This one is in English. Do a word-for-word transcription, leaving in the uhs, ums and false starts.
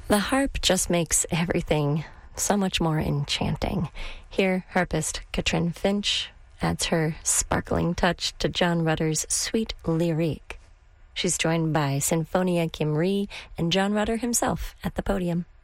The harp just makes everything so much more enchanting. Here, harpist Katrin Finch adds her sparkling touch to John Rutter's sweet lyrique. She's joined by Sinfonia Kim Rhee and John Rutter himself at the podium.